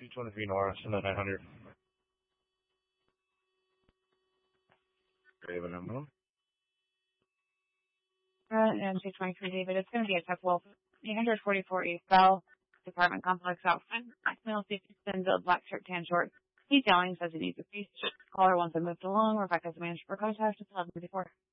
223 North, and then 900. Raven, I'm on. And 223 David, it's going to be a Tech Wolf. 844 East Bell, apartment complex out front. Male safety spin build black shirt, tan short. Detailing says he needs a piece. Caller wants to move along. Rebecca's managed for contact. It's 11:54.